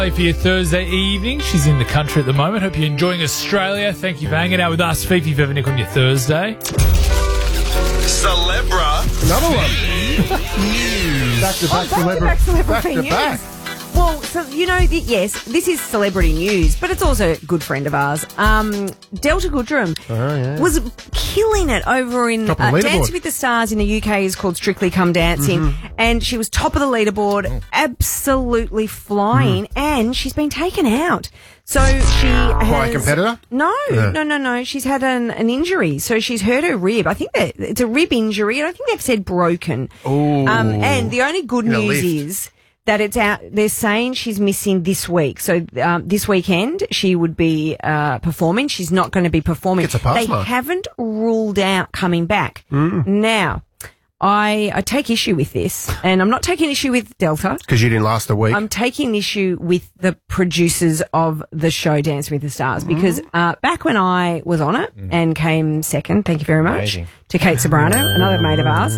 For your Thursday evening, she's in the country at the moment. Hope you're enjoying Australia. Thank you for hanging out with us, Fifi Vernick, on your Thursday. Celebra. Another one. News. Back to back celebrity news. Well, so you know, yes, this is celebrity news, but it's also a good friend of ours. Delta Goodrem was killing it over in Dancing with the Stars in the UK is called Strictly Come Dancing, and she was top of the leaderboard, absolutely flying, and she's been taken out. So she has... By a competitor? No. She's had an injury. So she's hurt her rib. I think that it's a rib injury. I don't think they've said broken. Ooh. And the only good news is that it's out. They're saying she's missing this week. So this weekend she would be performing. She's not going to be performing. They haven't ruled out coming back. Now, I take issue with this, and I'm not taking issue with Delta. Because you didn't last a week. I'm taking issue with the producers of the show Dancing with the Stars, because back when I was on it and came second, thank you very much, to Kate Sobrano, another mate of ours,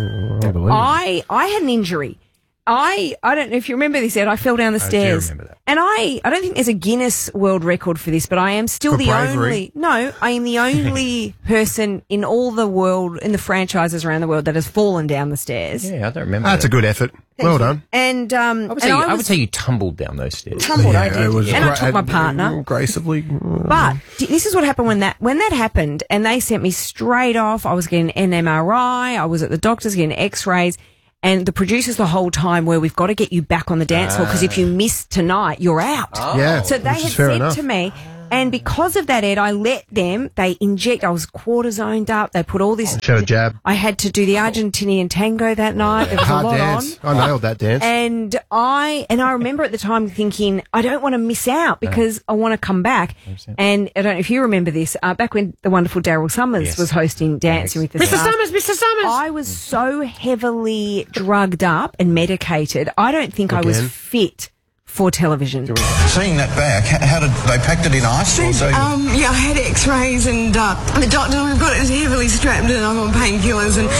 I had an injury. I don't know if you remember this, Ed. I fell down the stairs. I do remember that. And I don't think there's a Guinness World Record for this, but I am still I am the only person in all the world, in the franchises around the world, that has fallen down the stairs. Yeah, I don't remember. That's a good effort. Well done. And I would say you tumbled down those stairs. I did. And I took my partner. Gracefully. But this is what happened when that happened, and they sent me straight off. I was getting an MRI. I was at the doctor's getting X-rays. And the producers the whole time were, we've got to get you back on the dance floor because if you miss tonight, you're out. Yeah, so they had said to me, and because of that, Ed, I let them, I was cortisoned up. They put all this. Showed a jab. I had to do the Argentinian tango that night. There was Hard a lot dance. on. I nailed that dance. And I remember at the time thinking, I don't want to miss out because I want to come back. 100%. And I don't know if you remember this, back when the wonderful Daryl Summers was hosting Dancing with the Stars. Mr. Summers! I was so heavily drugged up and medicated, I don't think I was fit for television. Seeing that back, how did they packed it in ice? I had X-rays and the doctor, we've got it heavily strapped and I'm on painkillers and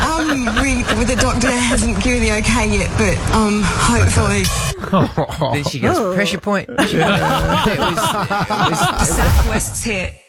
the doctor hasn't given the okay yet, but hopefully. Then she goes, pressure point. Southwest's hit.